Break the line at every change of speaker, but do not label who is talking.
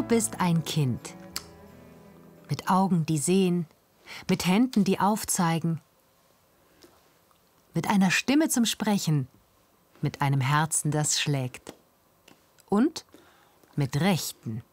bist ein Kind. Mit Augen, die sehen, mit Händen, die aufzeigen, mit einer Stimme zum Sprechen, mit einem Herzen, das schlägt und mit Rechten.